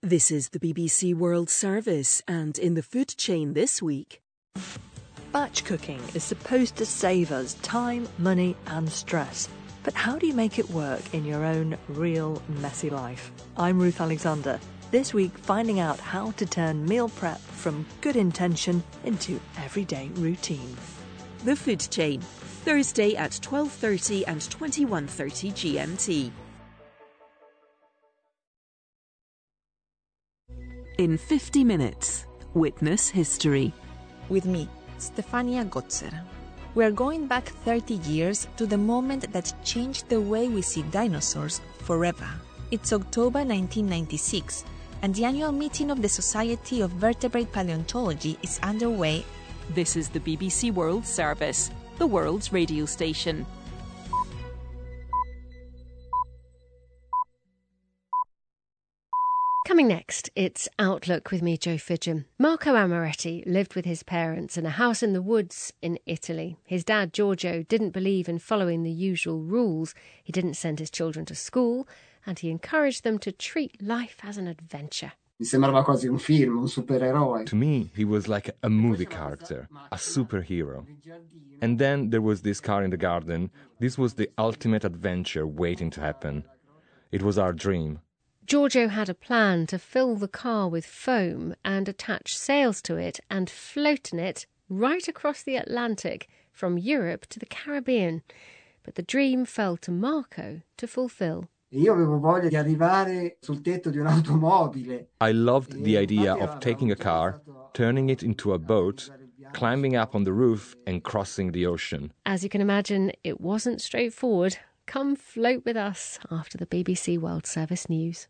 This is the BBC World Service, and in the food chain this week... Batch cooking is supposed to save us time, money and stress. But how do you make it work in your own real messy life? I'm Ruth Alexander. This week, finding out how to turn meal prep from good intention into everyday routine. The Food Chain, Thursday at 12:30 and 21:30 GMT. In 50 minutes, witness history. With me, Stefania Gotzer. We are going back 30 years to the moment that changed the way we see dinosaurs forever. It's October 1996, and the annual meeting of the Society of Vertebrate Paleontology is underway. This is the BBC World Service, the world's radio station. Coming next, it's Outlook with me, Jo Fidgen. Marco Amoretti lived with his parents in a house in the woods in Italy. His dad, Giorgio, didn't believe in following the usual rules. He didn't send his children to school, and he encouraged them to treat life as an adventure. Mi sembrava quasi un film, un supereroe. To me, he was like a movie character, a superhero. And then there was this car in the garden. This was the ultimate adventure waiting to happen. It was our dream. Giorgio had a plan to fill the car with foam and attach sails to it and float in it right across the Atlantic from Europe to the Caribbean. But the dream fell to Marco to fulfill. Io avevo voglia di arrivare sul tetto di un'automobile. I loved the idea of taking a car, turning it into a boat, climbing up on the roof and crossing the ocean. As you can imagine, it wasn't straightforward. Come float with us after the BBC World Service news.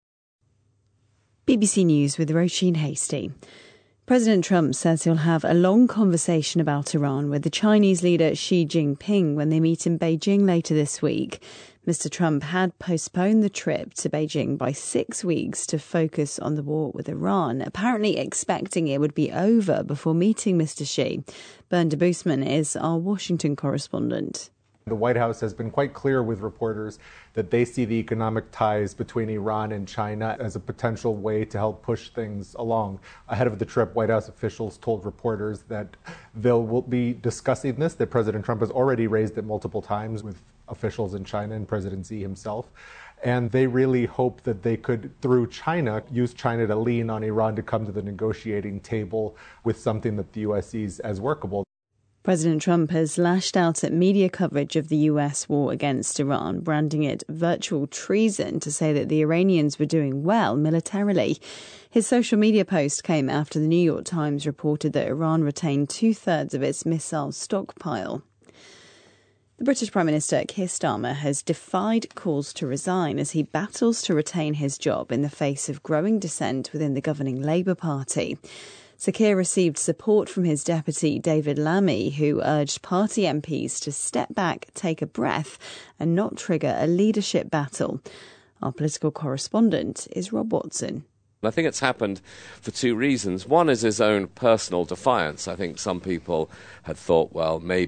BBC News with Roisin Hastie. President Trump says he'll have a long conversation about Iran with the Chinese leader Xi Jinping when they meet in Beijing later this week. Mr. Trump had postponed the trip to Beijing by 6 weeks to focus on the war with Iran, apparently expecting it would be over before meeting Mr. Xi. Bern de Boosman is our Washington correspondent. The White House has been quite clear with reporters that they see the economic ties between Iran and China as a potential way to help push things along. Ahead of the trip, White House officials told reporters that they'll be discussing this, that President Trump has already raised it multiple times with officials in China and President Xi himself. And they really hope that they could, through China, use China to lean on Iran to come to the negotiating table with something that the U.S. sees as workable. President Trump has lashed out at media coverage of the US war against Iran, branding it virtual treason to say that the Iranians were doing well militarily. His social media post came after the New York Times reported that Iran retained 2/3 of its missile stockpile. The British Prime Minister Keir Starmer has defied calls to resign as he battles to retain his job in the face of growing dissent within the governing Labour Party. Sir Keir received support from his deputy, David Lammy, who urged party MPs to step back, take a breath and not trigger a leadership battle. Our political correspondent is Rob Watson. I think it's happened for two reasons. One is his own personal defiance. I think some people had thought, well, maybe